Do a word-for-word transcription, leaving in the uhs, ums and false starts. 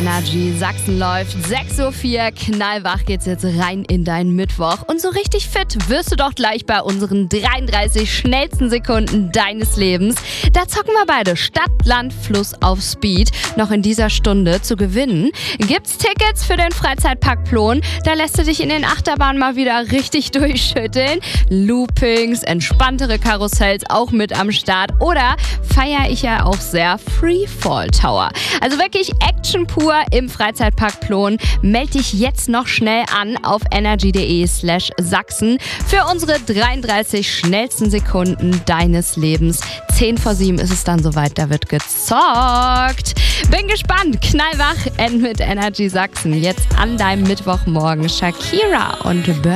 Energy. Sachsen läuft. sechs Uhr vier, knallwach geht's jetzt rein in deinen Mittwoch. Und so richtig fit wirst du doch gleich bei unseren dreiunddreißig schnellsten Sekunden deines Lebens. Da zocken wir beide Stadt, Land, Fluss auf Speed. Noch in dieser Stunde zu gewinnen gibt's Tickets für den Freizeitpark Plon. Da lässt du dich in den Achterbahnen mal wieder richtig durchschütteln. Loopings, entspanntere Karussells auch mit am Start. Oder feiere ich ja auch sehr Freefall Tower. Also wirklich Action pur im Freizeitpark Plon. Meld dich jetzt noch schnell an auf energy.de slash Sachsen für unsere dreiunddreißig schnellsten Sekunden deines Lebens. zehn vor sieben ist es dann soweit, da wird gezockt. Bin gespannt. Knallwach, End mit Energy Sachsen. Jetzt an deinem Mittwochmorgen Shakira und Burn.